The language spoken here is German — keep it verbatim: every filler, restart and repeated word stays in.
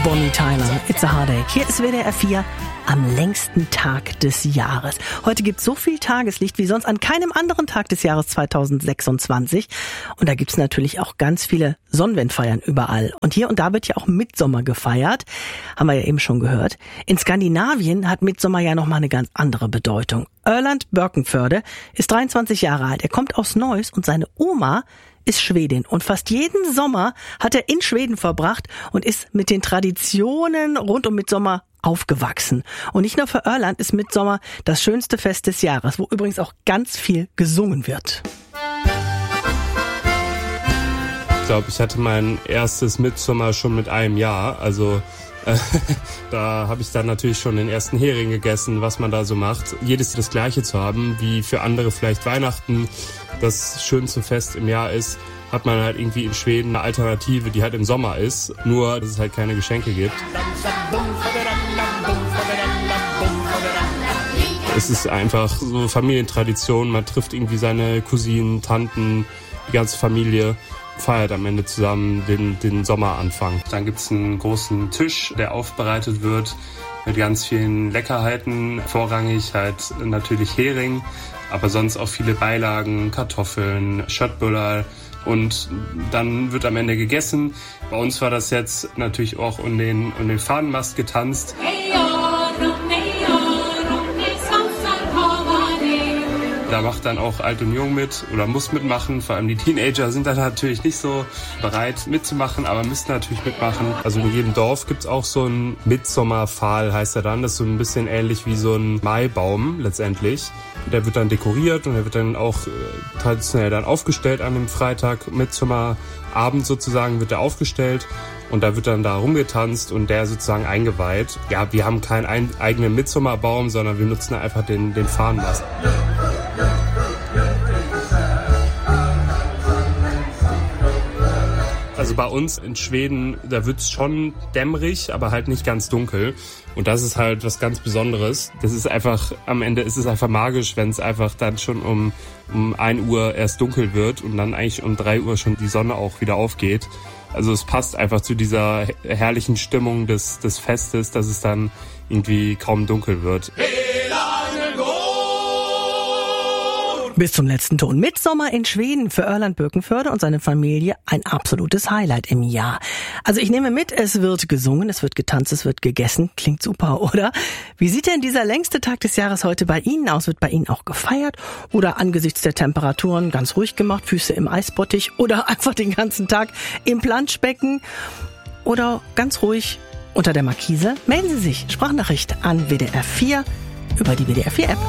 Bonnie Tyler, It's a Heartache. Hier ist W D R vier am längsten Tag des Jahres. Heute gibt es so viel Tageslicht wie sonst an keinem anderen Tag des Jahres zweitausendsechsundzwanzig. Und da gibt es natürlich auch ganz viele Sonnenwendfeiern überall. Und hier und da wird ja auch Mittsommer gefeiert. Haben wir ja eben schon gehört. In Skandinavien hat Mittsommer ja nochmal eine ganz andere Bedeutung. Erland Bøkenförde ist dreiundzwanzig Jahre alt. Er kommt aus Neuss und seine Oma ist Schwedin und fast jeden Sommer hat er in Schweden verbracht und ist mit den Traditionen rund um Mittsommer aufgewachsen. Und nicht nur für Erland ist Mittsommer das schönste Fest des Jahres, wo übrigens auch ganz viel gesungen wird. Ich glaube, ich hatte mein erstes Mittsommer schon mit einem Jahr, also äh, da habe ich dann natürlich schon den ersten Hering gegessen, was man da so macht. Jedes Jahr das Gleiche zu haben, wie für andere vielleicht Weihnachten das schönste Fest im Jahr ist, hat man halt irgendwie in Schweden eine Alternative, die halt im Sommer ist, nur dass es halt keine Geschenke gibt. Es ist einfach so Familientradition, man trifft irgendwie seine Cousinen, Tanten, die ganze Familie, feiert am Ende zusammen den, den Sommeranfang. Dann gibt's einen großen Tisch, der aufbereitet wird mit ganz vielen Leckerheiten, vorrangig halt natürlich Hering, aber sonst auch viele Beilagen, Kartoffeln, Köttbullar und dann wird am Ende gegessen. Bei uns war das jetzt natürlich auch um den, um den Fahnenmast getanzt. Da macht dann auch alt und jung mit oder muss mitmachen. Vor allem die Teenager sind dann natürlich nicht so bereit mitzumachen, aber müssen natürlich mitmachen. Also in jedem Dorf gibt's auch so einen Mittsommerpfahl, heißt er dann. Das ist so ein bisschen ähnlich wie so ein Maibaum letztendlich. Der wird dann dekoriert und der wird dann auch äh, traditionell dann aufgestellt an dem Freitag. Mittsommerabend sozusagen wird er aufgestellt. Und da wird dann da rumgetanzt und der sozusagen eingeweiht. Ja, wir haben keinen ein, eigenen Mittsommerbaum, sondern wir nutzen einfach den, den Fahnenmast. Also bei uns in Schweden, da wird's schon dämmerig, aber halt nicht ganz dunkel. Und das ist halt was ganz Besonderes. Das ist einfach, am Ende ist es einfach magisch, wenn es einfach dann schon um, um ein Uhr erst dunkel wird und dann eigentlich um drei Uhr schon die Sonne auch wieder aufgeht. Also es passt einfach zu dieser herrlichen Stimmung des, des Festes, dass es dann irgendwie kaum dunkel wird. Bis zum letzten Ton. Mittsommer in Schweden für Erland Bøkenförde und seine Familie ein absolutes Highlight im Jahr. Also ich nehme mit, es wird gesungen, es wird getanzt, es wird gegessen. Klingt super, oder? Wie sieht denn dieser längste Tag des Jahres heute bei Ihnen aus? Wird bei Ihnen auch gefeiert? Oder angesichts der Temperaturen ganz ruhig gemacht, Füße im Eisbottich? Oder einfach den ganzen Tag im Planschbecken? Oder ganz ruhig unter der Markise? Melden Sie sich, Sprachnachricht an W D R vier über die W D R vier App.